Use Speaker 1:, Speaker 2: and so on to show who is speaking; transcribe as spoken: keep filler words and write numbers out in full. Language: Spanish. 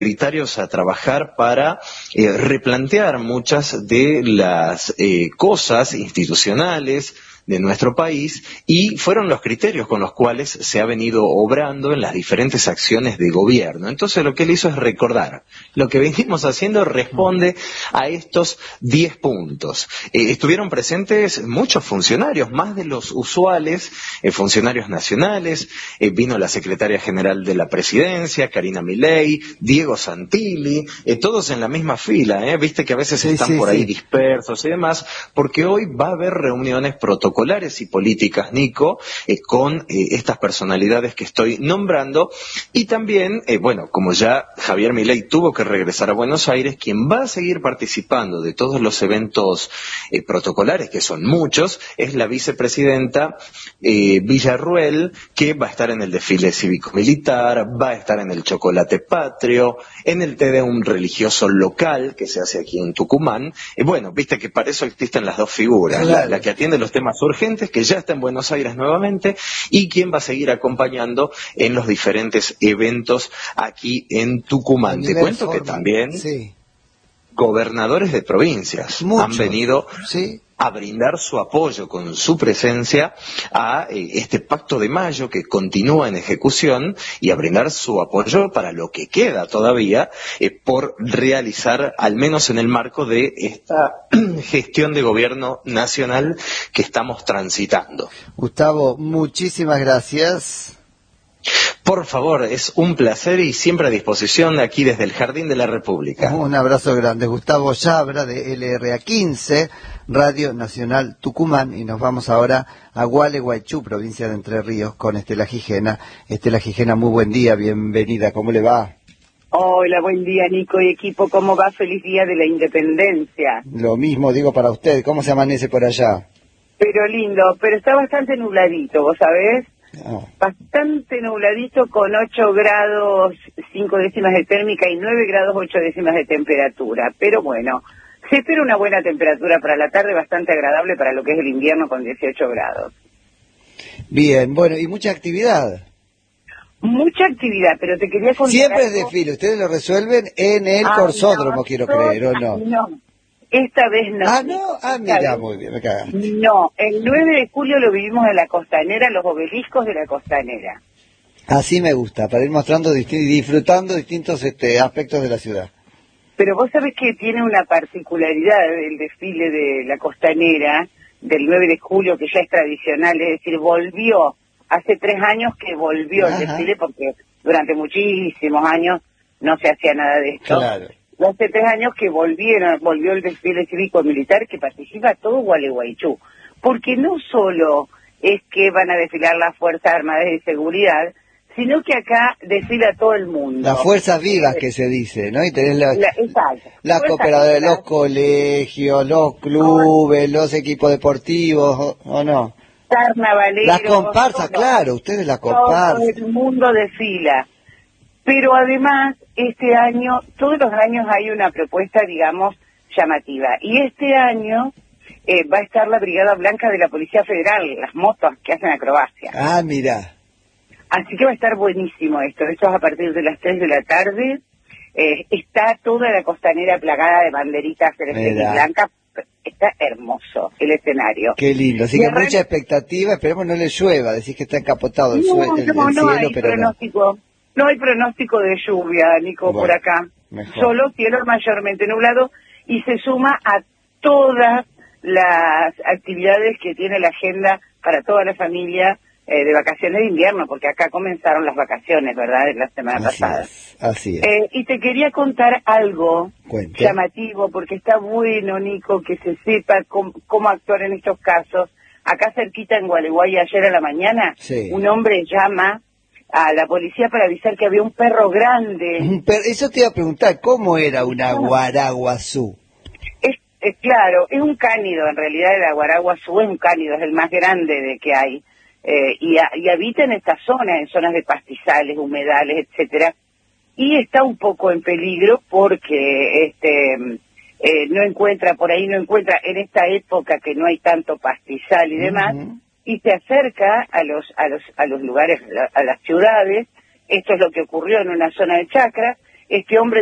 Speaker 1: prioritarios a trabajar para eh, replantear muchas de las eh, cosas institucionales de nuestro país, y fueron los criterios con los cuales se ha venido obrando en las diferentes acciones de gobierno. Entonces lo que él hizo es recordar. Lo que venimos haciendo responde a estos diez puntos. Eh, estuvieron presentes muchos funcionarios, más de los usuales, eh, funcionarios nacionales, eh, vino la secretaria general de la Presidencia, Karina Milei, Diego Santilli, eh, todos en la misma fila, ¿eh? Viste que a veces
Speaker 2: sí,
Speaker 1: están
Speaker 2: sí,
Speaker 1: por ahí
Speaker 2: sí.
Speaker 1: dispersos y demás, porque hoy va a haber reuniones protocolares y políticas, Nico, eh, con eh, estas personalidades que estoy nombrando, y también, eh, bueno, como ya Javier Milei tuvo que regresar a Buenos Aires, quien va a seguir participando de todos los eventos eh, protocolares, que son muchos, es la vicepresidenta eh, Villarruel, que va a estar en el desfile cívico-militar, va a estar en el chocolate patrio, en el té de un religioso local que se hace aquí en Tucumán. Eh, bueno, viste que para eso existen las dos figuras,
Speaker 2: Claro.
Speaker 1: la, la que atiende los temas urgentes, que ya está en Buenos Aires nuevamente, y quien va a seguir acompañando en los diferentes eventos aquí en Tucumán. Te cuento
Speaker 2: forma.
Speaker 1: que también
Speaker 2: sí.
Speaker 1: gobernadores de provincias
Speaker 2: Muchos.
Speaker 1: han venido
Speaker 2: sí.
Speaker 1: a brindar su apoyo con su presencia a eh, este Pacto de Mayo que continúa en ejecución, y a brindar su apoyo para lo que queda todavía eh, por realizar, al menos en el marco de esta gestión de gobierno nacional que estamos transitando.
Speaker 2: Gustavo, muchísimas gracias.
Speaker 1: Por favor, es un placer y siempre a disposición aquí desde el Jardín de la República.
Speaker 2: Un abrazo grande. Gustavo Yabra de L R A quince, Radio Nacional Tucumán, y nos vamos ahora a Gualeguaychú, provincia de Entre Ríos, con Estela Gijena. Estela Gijena, muy buen día, bienvenida, ¿cómo le va?
Speaker 3: Hola, buen día, Nico y equipo, ¿cómo va? Feliz Día de la Independencia.
Speaker 2: Lo mismo digo para usted, ¿cómo se amanece por allá?
Speaker 3: Pero lindo, pero está bastante nubladito, ¿vos sabés?
Speaker 2: Ah.
Speaker 3: Bastante nubladito, con ocho grados cinco décimas de térmica y nueve grados ocho décimas de temperatura. Pero bueno, se espera una buena temperatura para la tarde, bastante agradable para lo que es el invierno, con dieciocho grados.
Speaker 2: Bien, bueno, y mucha actividad.
Speaker 3: Mucha actividad, pero te quería contar
Speaker 2: Siempre es
Speaker 3: algo.
Speaker 2: desfile, ustedes lo resuelven en el
Speaker 3: Ah,
Speaker 2: Corsódromo,
Speaker 3: no,
Speaker 2: quiero
Speaker 3: no,
Speaker 2: creer, ¿o no?
Speaker 3: No, esta vez no.
Speaker 2: Ah, no, ah,
Speaker 3: Esta
Speaker 2: mira,
Speaker 3: vez
Speaker 2: muy bien, me cagaste.
Speaker 3: No, el nueve de julio lo vivimos en la Costanera, los obeliscos de la Costanera.
Speaker 2: Así me gusta, para ir mostrando y disfrutando distintos este, aspectos de la ciudad.
Speaker 3: Pero vos sabés que tiene una particularidad el desfile de la Costanera del nueve de julio, que ya es tradicional, es decir, volvió, hace tres años que volvió el
Speaker 2: Ajá.
Speaker 3: desfile, porque durante muchísimos años no se hacía nada de esto.
Speaker 2: Claro.
Speaker 3: Hace tres años que volvieron, volvió el desfile cívico-militar, que participa todo Gualeguaychú. Porque no solo es que van a desfilar las Fuerzas Armadas de Seguridad, sino que acá desfila todo el mundo.
Speaker 2: Las fuerzas vivas que se dice, ¿no? Y tenés la,
Speaker 3: La, exacto.
Speaker 2: las
Speaker 3: Fuerzas
Speaker 2: cooperadoras,
Speaker 3: vivas.
Speaker 2: los colegios, los clubes, los equipos deportivos, ¿o, o no?
Speaker 3: Carnavaleros.
Speaker 2: Las comparsas,
Speaker 3: todo,
Speaker 2: claro, ustedes las
Speaker 3: todo
Speaker 2: comparsas.
Speaker 3: el mundo desfila. Pero además, este año, todos los años hay una propuesta, digamos, llamativa. Y este año eh, va a estar la Brigada Blanca de la Policía Federal, las motos que hacen acrobacia.
Speaker 2: Ah, mira.
Speaker 3: Así que va a estar buenísimo esto. Esto es a partir de las tres de la tarde. Eh, está toda la Costanera plagada de banderitas celestes y blancas. Está hermoso el escenario.
Speaker 2: Qué lindo. Así
Speaker 3: y
Speaker 2: que
Speaker 3: arranca...
Speaker 2: mucha expectativa. Esperemos no le llueva. Decís que está encapotado el,
Speaker 3: no,
Speaker 2: sue el,
Speaker 3: no,
Speaker 2: el
Speaker 3: no
Speaker 2: cielo,
Speaker 3: hay
Speaker 2: pero
Speaker 3: pronóstico. No. No hay pronóstico de lluvia, Nico,
Speaker 2: Bueno,
Speaker 3: por acá.
Speaker 2: mejor.
Speaker 3: Solo cielo mayormente nublado, y se suma a todas las actividades que tiene la agenda para toda la familia eh, de vacaciones de invierno, porque acá comenzaron las vacaciones, ¿verdad?, de la semana
Speaker 2: Así
Speaker 3: pasada.
Speaker 2: es, así es.
Speaker 3: Eh, y te quería contar algo
Speaker 2: Cuente.
Speaker 3: llamativo, porque está bueno, Nico, que se sepa cómo, cómo actuar en estos casos. Acá cerquita en Gualeguay, ayer a la mañana,
Speaker 2: Sí.
Speaker 3: un hombre llama a la policía para avisar que había un perro grande.
Speaker 2: Un per Eso te iba a preguntar, ¿cómo era una guaraguazú?
Speaker 3: Es, es claro, es un cánido, en realidad el aguaraguazú es un cánido, es el más grande de que hay. Eh, y, a, y habita en esta zona, en zonas de pastizales, humedales, etcétera, y está un poco en peligro porque este eh, no encuentra, por ahí no encuentra, en esta época que no hay tanto pastizal y demás, uh-huh. y se acerca a los a los a los lugares, a las ciudades. Esto es lo que ocurrió en una zona de chacras. este hombre